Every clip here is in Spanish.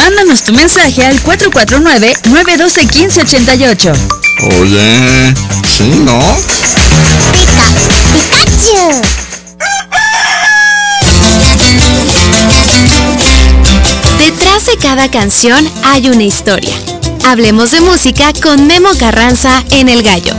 Mándanos tu mensaje al 449-912-1588. Oye, ¿sí, no? ¡Pikachu! Detrás de cada canción hay una historia. Hablemos de música con Memo Carranza en El Gallo.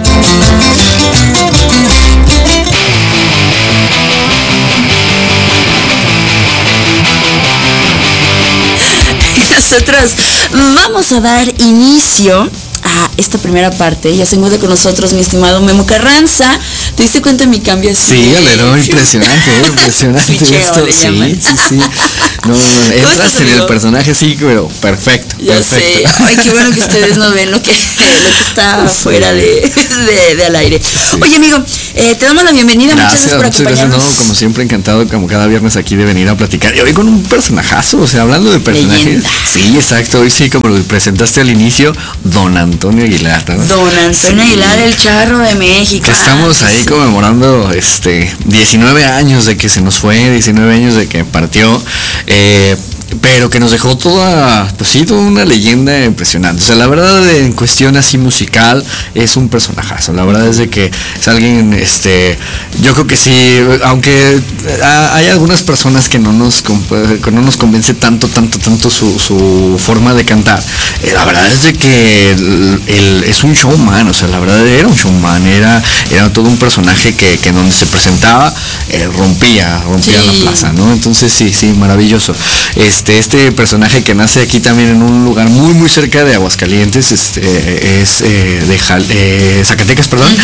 Nosotros vamos a dar inicio a esta primera parte. Ya se encuentra con nosotros mi estimado Memo Carranza. ¿Te diste cuenta de mi cambio? Sí, pero impresionante, impresionante Ficheo, esto. le Sí, llaman. sí. No, entras en el personaje, sí, pero perfecto. Ya perfecto. sé. Ay, qué bueno que ustedes no ven lo que está fuera de al aire. Oye, amigo, te damos la bienvenida. Gracias, muchas muchas gracias por gracias. acompañarnos. No, como siempre, encantado, como cada viernes aquí de venir a platicar. Y hoy con un personajazo, o sea, hablando de personajes. Leyenda. Sí, exacto. Hoy sí, como lo presentaste al inicio, Don Antonio Aguilar, ¿no? Don Antonio Aguilar, el charro de México. Que estamos ahí conmemorando 19 años de que se nos fue, 19 años de que partió. Pero que nos dejó toda una leyenda impresionante. O sea, la verdad, en cuestión así musical, es un personajazo. La verdad es de que es alguien, yo creo que sí, aunque hay algunas personas que no nos convence tanto su forma de cantar. La verdad es de que él es un showman, o sea, la verdad era un showman, era todo un personaje que donde se presentaba, rompía Sí. la plaza, ¿no? Entonces sí, maravilloso. Este personaje que nace aquí también en un lugar muy muy cerca de Aguascalientes, es de Zacatecas, perdón.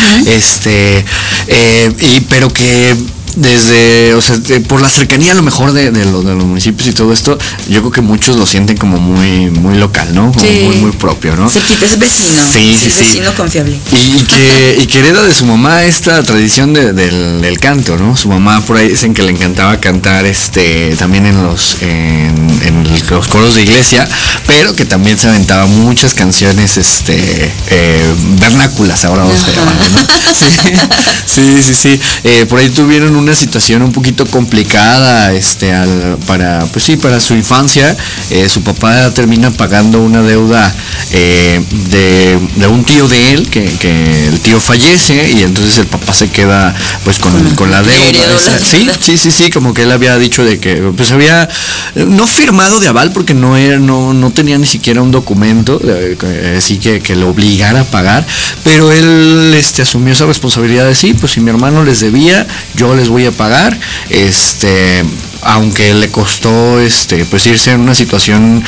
Pero que desde, por la cercanía a lo mejor de los municipios y todo esto, yo creo que muchos lo sienten como muy muy local, ¿no? Como Sí. muy propio, ¿no? Cerquita, es vecino. Sí. Vecino confiable. Y que hereda de su mamá esta tradición del canto, ¿no? Su mamá por ahí dicen que le encantaba cantar también en los coros de iglesia, pero que también se aventaba muchas canciones vernáculas, ahora vamos a llamarlo, ¿no? Sí. Por ahí tuvieron una situación un poquito complicada para su infancia. Su papá termina pagando una deuda de un tío de él, que el tío fallece, y entonces el papá se queda pues con la deuda. Sí, como que él había dicho de que pues había no firmado de aval porque no tenía ni siquiera un documento así que lo obligara a pagar, pero él asumió esa responsabilidad de sí, pues si mi hermano les debía, yo les voy a pagar, aunque le costó pues irse en una situación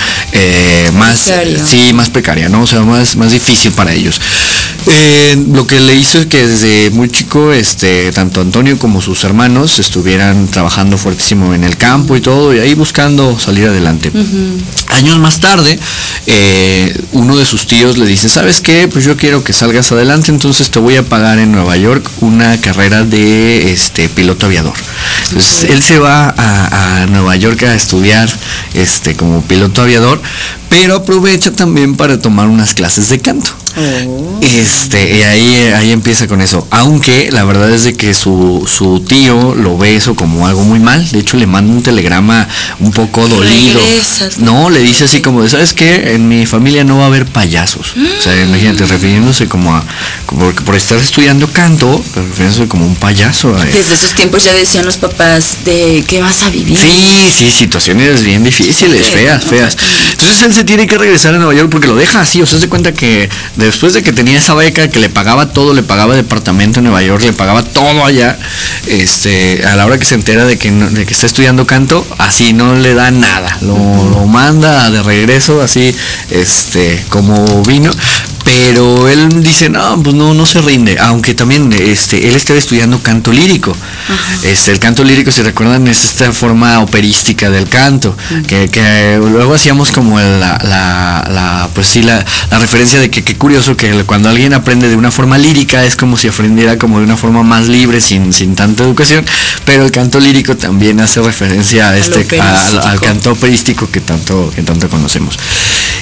más precaria, ¿no? O sea, más difícil para ellos. Lo que le hizo es que desde muy chico tanto Antonio como sus hermanos estuvieran trabajando fuertísimo en el campo y todo, y ahí buscando salir adelante. Años más tarde, uno de sus tíos le dice, ¿sabes qué? Pues yo quiero que salgas adelante, entonces te voy a pagar en Nueva York una carrera de piloto aviador. Entonces él se va a Nueva York a estudiar como piloto aviador, pero aprovecha también para tomar unas clases de canto. Y ahí empieza con eso, aunque la verdad es de que su tío lo ve eso como algo muy mal. De hecho le manda un telegrama un poco dolido. No, le dice así como de, ¿sabes qué? En mi familia no va a haber payasos. O sea, imagínate, refiriéndose como por estar estudiando canto, refiriéndose como un payaso. Desde esos tiempos ya decían los papás de qué vas a vivir. Sí, situaciones bien difíciles, feas. Entonces él se tiene que regresar a Nueva York porque lo deja así. O sea, se cuenta que después de que tenía esa beca que le pagaba todo, le pagaba departamento en Nueva York, le pagaba todo allá, a la hora que se entera de que está estudiando canto, así no le da nada, lo manda de regreso así, como vino. Pero él dice, no se rinde, aunque también él estaba estudiando canto lírico. El canto lírico, si recuerdan, es esta forma operística del canto, que luego hacíamos como la referencia de que qué curioso que cuando alguien aprende de una forma lírica es como si aprendiera como de una forma más libre, sin tanta educación, pero el canto lírico también hace referencia a al canto operístico que tanto conocemos.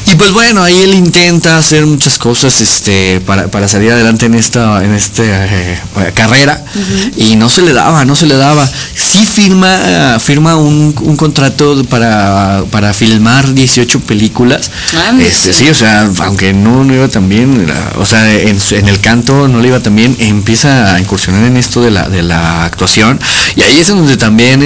Y pues bueno, ahí él intenta hacer muchas cosas para salir adelante en esta carrera, y no se le daba. Sí firma un contrato para filmar 18 películas. Sí, o sea, aunque no iba tan bien, o sea, en el canto no le iba tan bien, empieza a incursionar en esto de la actuación, y ahí es donde también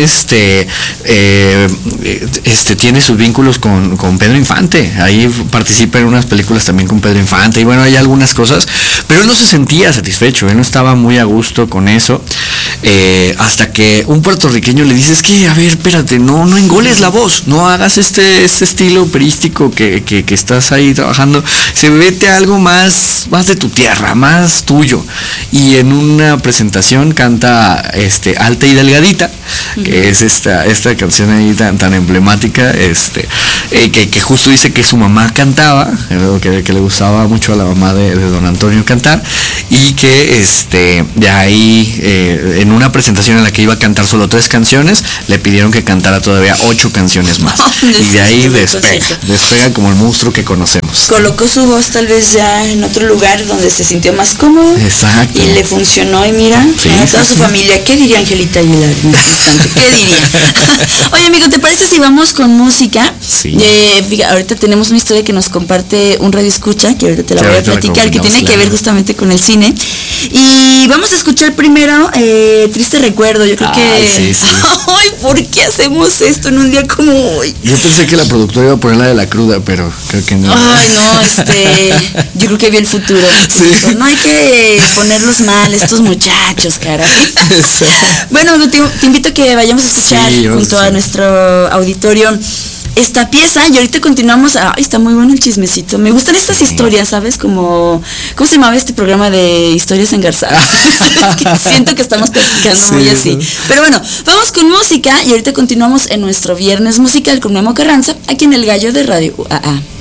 tiene sus vínculos con Pedro Infante. Ahí participa en unas películas también con Pedro Infante, y bueno, hay algunas cosas, pero él no se sentía satisfecho, él no estaba muy a gusto con eso, hasta que un puertorriqueño le dice: es que, a ver, espérate, no engoles la voz, no hagas este estilo operístico que estás ahí trabajando, vete a algo más de tu tierra, más tuyo. Y en una presentación canta Alta y Delgadita, que es esta canción ahí tan emblemática, que justo dice que su mamá cantaba, que le gustaba mucho a la mamá de don Antonio cantar, y que de ahí, en una presentación en la que iba a cantar solo 3 canciones, le pidieron que cantara todavía 8 canciones más, y de ahí despega como el monstruo que conocemos. Colocó su voz tal vez ya en otro lugar donde se sintió más cómodo. Exacto. Y le funcionó, y mira, toda su familia. ¿Qué diría Angelita Aguilar? ¿Qué diría? Oye, amigo, ¿te parece si vamos con música? Sí. Fíjate, ahorita tenemos una historia que nos comparte un radio escucha, que ahorita te la voy a platicar, que tiene que ver justamente con el cine. Y vamos a escuchar primero Triste Recuerdo. Yo creo que... Sí. Ay, ¿por qué hacemos esto en un día como hoy? Yo pensé que la productora iba a poner la de La Cruda, pero creo que no. Ay, no, yo creo que vi el futuro. Sí. Pues no hay que ponerlos mal, estos muchachos, caray. Bueno, te invito a que vayamos a escuchar junto a nuestro auditorio esta pieza, y ahorita continuamos. Está muy bueno el chismecito. Me gustan estas historias, ¿sabes? ¿Cómo se llamaba este programa de historias engarzadas? Es que siento que estamos platicando muy así. Pero bueno, vamos con música, y ahorita continuamos en nuestro viernes musical con Memo Carranza, aquí en El Gallo de Radio UAA.